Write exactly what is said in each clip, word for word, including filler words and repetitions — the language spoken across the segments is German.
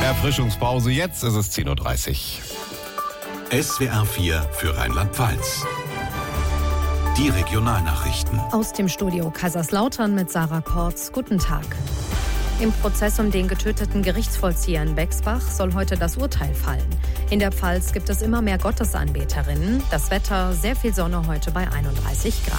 Erfrischungspause, jetzt ist es zehn Uhr dreißig. S W R vier für Rheinland-Pfalz. Die Regionalnachrichten. Aus dem Studio Kaiserslautern mit Sarah Kortz. Guten Tag. Im Prozess um den getöteten Gerichtsvollzieher in Bexbach soll heute das Urteil fallen. In der Pfalz gibt es immer mehr Gottesanbeterinnen. Das Wetter, sehr viel Sonne heute bei einunddreißig Grad.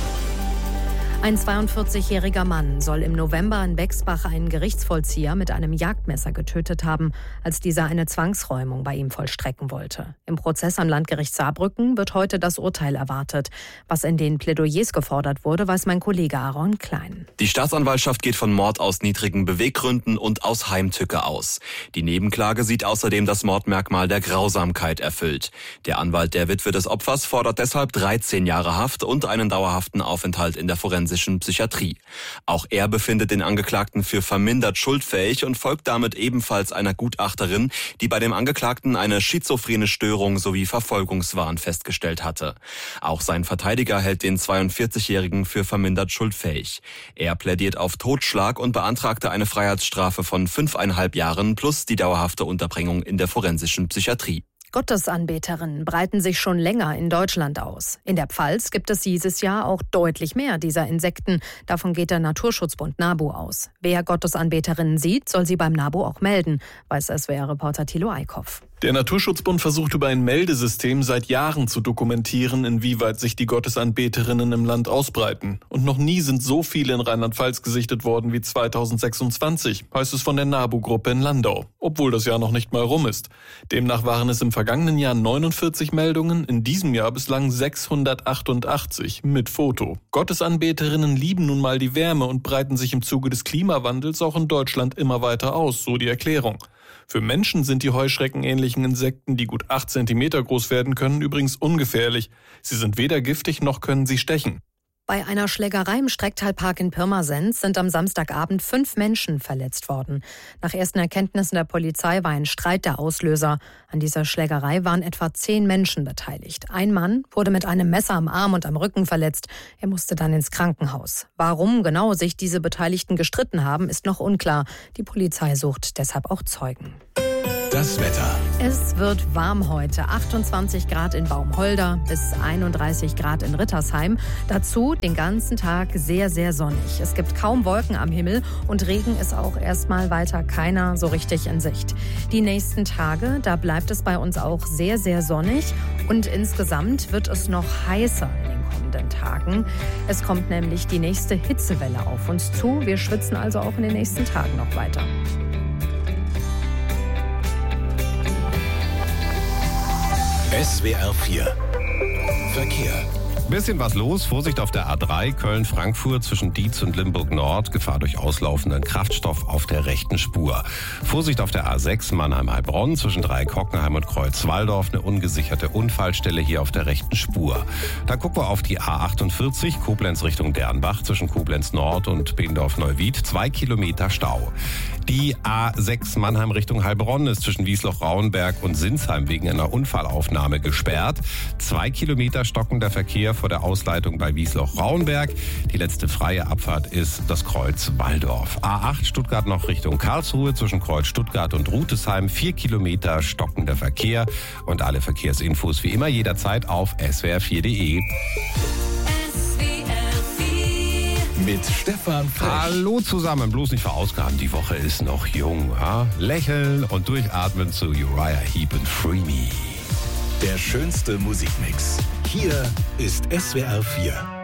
Ein zweiundvierzigjähriger Mann soll im November in Bexbach einen Gerichtsvollzieher mit einem Jagdmesser getötet haben, als dieser eine Zwangsräumung bei ihm vollstrecken wollte. Im Prozess am Landgericht Saarbrücken wird heute das Urteil erwartet. Was in den Plädoyers gefordert wurde, weiß mein Kollege Aaron Klein. Die Staatsanwaltschaft geht von Mord aus niedrigen Beweggründen und aus Heimtücke aus. Die Nebenklage sieht außerdem das Mordmerkmal der Grausamkeit erfüllt. Der Anwalt der Witwe des Opfers fordert deshalb dreizehn Jahre Haft und einen dauerhaften Aufenthalt in der forensischen Psychiatrie. Auch er befindet den Angeklagten für vermindert schuldfähig und folgt damit ebenfalls einer Gutachterin, die bei dem Angeklagten eine schizophrene Störung sowie Verfolgungswahn festgestellt hatte. Auch sein Verteidiger hält den zweiundvierzigjährigen für vermindert schuldfähig. Er plädiert auf Totschlag und beantragte eine Freiheitsstrafe von fünfeinhalb Jahren plus die dauerhafte Unterbringung in der forensischen Psychiatrie. Gottesanbeterinnen breiten sich schon länger in Deutschland aus. In der Pfalz gibt es dieses Jahr auch deutlich mehr dieser Insekten. Davon geht der Naturschutzbund NABU aus. Wer Gottesanbeterinnen sieht, soll sie beim NABU auch melden, weiß S W R-Reporter Thilo Eickhoff. Der Naturschutzbund versucht über ein Meldesystem seit Jahren zu dokumentieren, inwieweit sich die Gottesanbeterinnen im Land ausbreiten. Und noch nie sind so viele in Rheinland-Pfalz gesichtet worden wie zweitausendsechsundzwanzig, heißt es von der NABU-Gruppe in Landau, obwohl das Jahr noch nicht mal rum ist. Demnach waren es im vergangenen Jahr neunundvierzig Meldungen, in diesem Jahr bislang sechshundertachtundachtzig mit Foto. Gottesanbeterinnen lieben nun mal die Wärme und breiten sich im Zuge des Klimawandels auch in Deutschland immer weiter aus, so die Erklärung. Für Menschen sind die heuschreckenähnlichen Insekten, die gut acht Zentimeter groß werden können, übrigens ungefährlich. Sie sind weder giftig noch können sie stechen. Bei einer Schlägerei im Strecktalpark in Pirmasens sind am Samstagabend fünf Menschen verletzt worden. Nach ersten Erkenntnissen der Polizei war ein Streit der Auslöser. An dieser Schlägerei waren etwa zehn Menschen beteiligt. Ein Mann wurde mit einem Messer am Arm und am Rücken verletzt. Er musste dann ins Krankenhaus. Warum genau sich diese Beteiligten gestritten haben, ist noch unklar. Die Polizei sucht deshalb auch Zeugen. Das Wetter. Es wird warm heute. achtundzwanzig Grad in Baumholder bis einunddreißig Grad in Rittersheim. Dazu den ganzen Tag sehr, sehr sonnig. Es gibt kaum Wolken am Himmel und Regen ist auch erstmal weiter keiner so richtig in Sicht. Die nächsten Tage, da bleibt es bei uns auch sehr, sehr sonnig und insgesamt wird es noch heißer in den kommenden Tagen. Es kommt nämlich die nächste Hitzewelle auf uns zu. Wir schwitzen also auch in den nächsten Tagen noch weiter. S W R vier Verkehr. Bisschen was los. Vorsicht auf der A drei Köln-Frankfurt zwischen Dietz und Limburg-Nord. Gefahr durch auslaufenden Kraftstoff auf der rechten Spur. Vorsicht auf der A sechs Mannheim-Heilbronn zwischen Dreieck-Hockenheim und Kreuz-Walldorf. Eine ungesicherte Unfallstelle hier auf der rechten Spur. Dann gucken wir auf die A achtundvierzig Koblenz Richtung Dernbach zwischen Koblenz-Nord und Beendorf-Neuwied. Zwei Kilometer Stau. Die A sechs Mannheim Richtung Heilbronn ist zwischen Wiesloch-Rauenberg und Sinsheim wegen einer Unfallaufnahme gesperrt. Zwei Kilometer stockender Verkehr vor der Ausleitung bei Wiesloch-Rauenberg. Die letzte freie Abfahrt ist das Kreuz Walldorf. A acht Stuttgart noch Richtung Karlsruhe zwischen Kreuz Stuttgart und Rutesheim. Vier Kilometer stockender Verkehr. Und alle Verkehrsinfos wie immer jederzeit auf s w r vier punkt d e. Mit Stefan Frech. Hallo zusammen, bloß nicht verausgaben, die Woche ist noch jung. Ja? Lächeln und durchatmen zu Uriah Heep und Free Me. Der schönste Musikmix. Hier ist S W R vier.